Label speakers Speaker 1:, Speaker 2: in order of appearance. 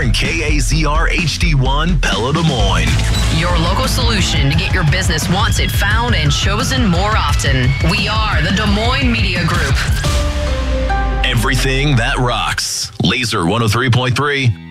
Speaker 1: on KAZR HD1 Pella Des Moines.
Speaker 2: Your local solution to get your business wanted, found, and chosen more often. We are the Des Moines Media Group.
Speaker 1: Everything that rocks. Laser 103.3.